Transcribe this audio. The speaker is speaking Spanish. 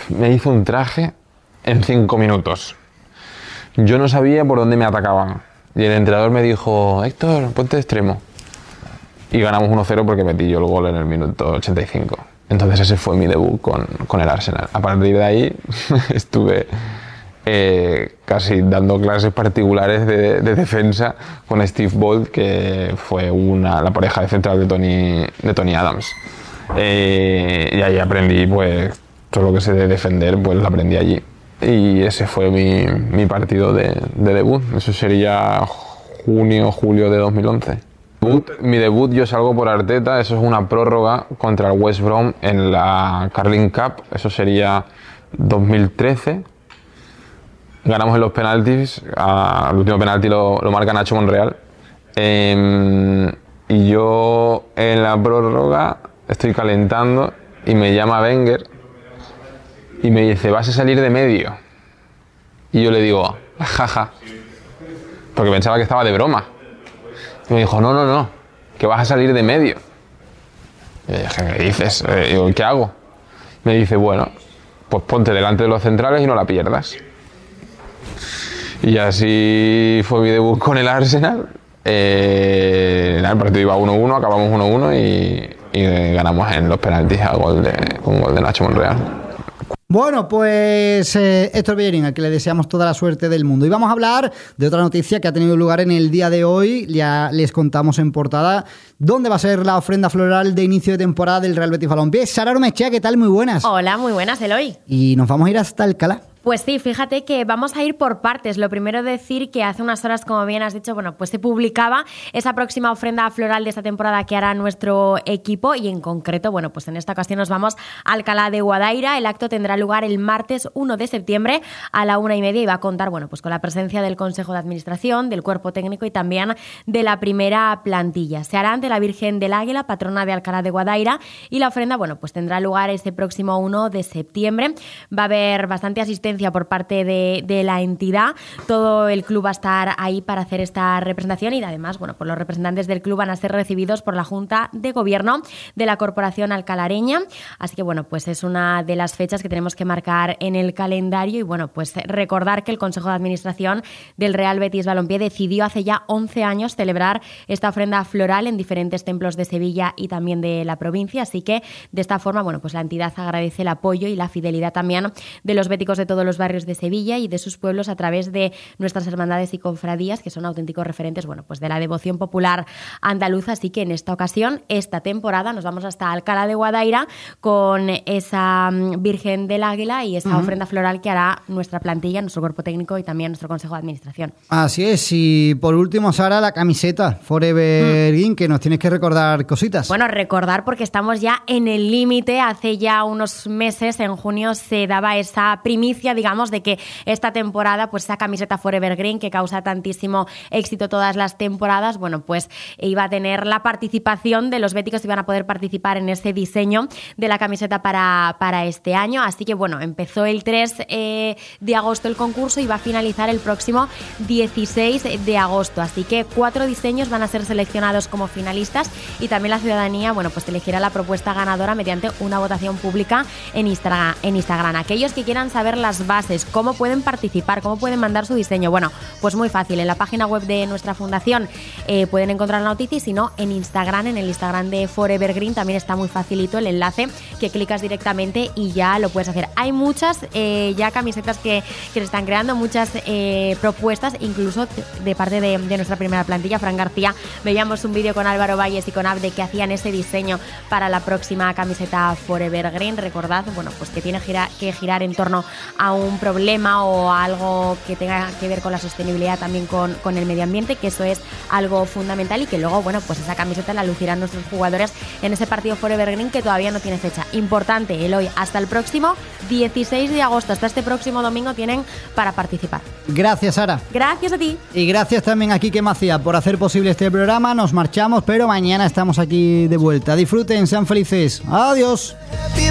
me hizo un traje en 5 minutos. Yo no sabía por dónde me atacaban. Y el entrenador me dijo, Héctor, ponte de extremo. Y ganamos 1-0 porque metí yo el gol en el minuto 85. Entonces ese fue mi debut con el Arsenal. A partir de ahí estuve casi dando clases particulares de defensa con Steve Bold, que fue la pareja de central de Tony Adams. Y ahí aprendí pues todo lo que sé de defender, pues lo aprendí allí. Y ese fue mi partido de debut. Eso sería junio, julio de 2011. Mi debut, yo salgo por Arteta, eso es una prórroga contra el West Brom en la Carling Cup, eso sería 2013. Ganamos en los penaltis, el último penalti lo marca Nacho Monreal. Y yo en la prórroga estoy calentando y me llama Wenger y me dice, vas a salir de medio. Y yo le digo, jaja, porque pensaba que estaba de broma. Y me dijo, no, que vas a salir de medio. Y dije, ¿qué dices? Digo, ¿qué hago? Me dice, bueno, pues ponte delante de los centrales y no la pierdas. Y así fue mi debut con el Arsenal. El partido iba 1-1, acabamos 1-1 y ganamos en los penaltis con gol de Nacho Monreal. Bueno, pues Héctor Bellerín, al que le deseamos toda la suerte del mundo. Y vamos a hablar de otra noticia que ha tenido lugar en el día de hoy. Ya les contamos en portada dónde va a ser la ofrenda floral de inicio de temporada del Real Betis Balompié. Sara Romechea, ¿qué tal? Muy buenas. Hola, muy buenas, Eloy. Y nos vamos a ir hasta Alcalá. Pues sí, fíjate que vamos a ir por partes. Lo primero decir que hace unas horas, como bien has dicho, bueno, pues se publicaba esa próxima ofrenda floral de esta temporada que hará nuestro equipo y en concreto, bueno, pues en esta ocasión nos vamos a Alcalá de Guadaira. El acto tendrá lugar el martes 1 de septiembre a la 1:30 y va a contar, bueno, pues con la presencia del Consejo de Administración, del cuerpo técnico y también de la primera plantilla. Se hará ante la Virgen del Águila, patrona de Alcalá de Guadaira, y la ofrenda, bueno, pues tendrá lugar este próximo 1 de septiembre. Va a haber bastante asistencia por parte de la entidad. Todo el club va a estar ahí para hacer esta representación y además, bueno, pues los representantes del club van a ser recibidos por la Junta de Gobierno de la Corporación Alcalareña. Así que, bueno, pues es una de las fechas que tenemos que marcar en el calendario y, bueno, pues recordar que el Consejo de Administración del Real Betis Balompié decidió hace ya 11 años celebrar esta ofrenda floral en diferentes templos de Sevilla y también de la provincia. Así que, de esta forma, bueno, pues la entidad agradece el apoyo y la fidelidad también de los béticos de todos los barrios de Sevilla y de sus pueblos a través de nuestras hermandades y cofradías, que son auténticos referentes, bueno, pues de la devoción popular andaluza. Así que en esta ocasión, esta temporada, nos vamos hasta Alcalá de Guadaira con esa Virgen del Águila y esa ofrenda floral que hará nuestra plantilla, nuestro cuerpo técnico y también nuestro Consejo de Administración. Así es. Y por último, Sara, la camiseta Forever Green, que nos tienes que recordar cositas. Bueno, recordar porque estamos ya en el límite. Hace ya unos meses, en junio, se daba esa primicia, digamos, de que esta temporada, pues esa camiseta Forever Green que causa tantísimo éxito todas las temporadas, bueno, pues iba a tener la participación de los béticos, iban a poder participar en ese diseño de la camiseta para este año. Así que, bueno, empezó el 3 de agosto el concurso y va a finalizar el próximo 16 de agosto. Así que 4 diseños van a ser seleccionados como finalistas y también la ciudadanía, bueno, pues elegirá la propuesta ganadora mediante una votación pública en Instagram. Aquellos que quieran saber las bases, cómo pueden participar, cómo pueden mandar su diseño, bueno, pues muy fácil. En la página web de nuestra fundación pueden encontrar la noticia y si no, en Instagram, en el Instagram de Forever Green también está muy facilito el enlace que clicas directamente y ya lo puedes hacer. Hay muchas ya camisetas que se están creando, muchas propuestas, incluso de parte de nuestra primera plantilla, Fran García. Veíamos un vídeo con Álvaro Valles y con Abde que hacían ese diseño para la próxima camiseta Forever Green. Recordad, bueno, pues que tiene que girar en torno a un problema o a algo que tenga que ver con la sostenibilidad, también con el medio ambiente, que eso es algo fundamental y que luego, bueno, pues esa camiseta la lucirán nuestros jugadores en ese partido Forever Green que todavía no tiene fecha. Importante, Eloy, hasta el próximo 16 de agosto, hasta este próximo domingo tienen para participar. Gracias, Sara. Gracias a ti. Y gracias también a Quique Macía por hacer posible este programa. Nos marchamos, pero mañana estamos aquí de vuelta. Disfruten, sean felices. Adiós.